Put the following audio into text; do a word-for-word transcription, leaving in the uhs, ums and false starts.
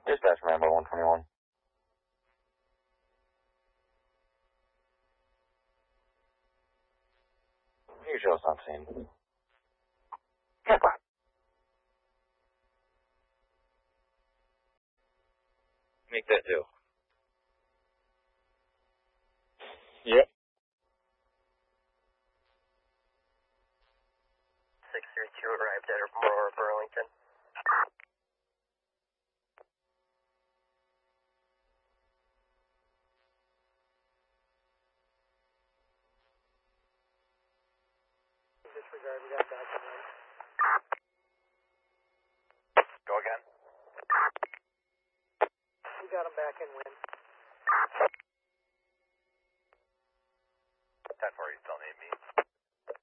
Dispatch Rambo one twenty-one. You show us on scene. Goodbye. Make that do. Yep. six three two arrived at Aurora, Burlington. Disregard, we got back in wind. Go again. We got him back in wind.